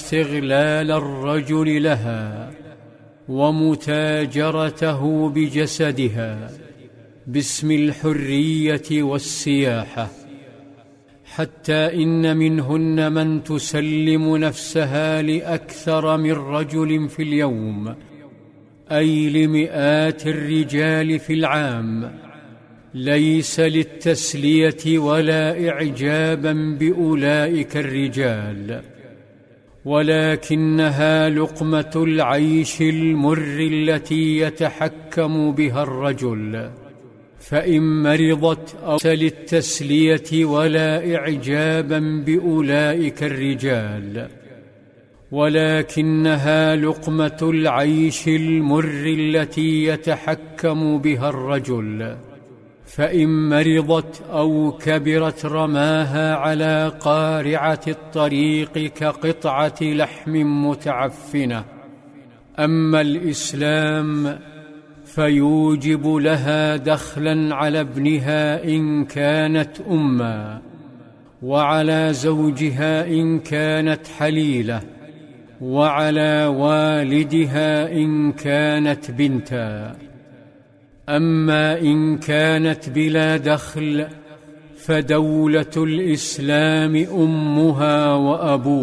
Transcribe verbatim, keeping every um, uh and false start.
استغلال الرجل لها ومتاجرته بجسدها باسم الحرية والسياحة، حتى إن منهن من تسلم نفسها لأكثر من رجل في اليوم، أي لمئات الرجال في العام، ليس للتسلية ولا إعجابا بأولئك الرجال، ولكنها لقمة العيش المر التي يتحكم بها الرجل، فإن مرضت أو للتسلية ولا إعجابا بأولئك الرجال، ولكنها لقمة العيش المر التي يتحكم بها الرجل، فإن مرضت أو كبرت رماها على قارعة الطريق كقطعة لحم متعفنة. أما الإسلام فيوجب لها دخلا على ابنها إن كانت أمًا، وعلى زوجها إن كانت حليلة، وعلى والدها إن كانت بنتا. أما إن كانت بلا دخل فدولة الإسلام أمها وأبوها.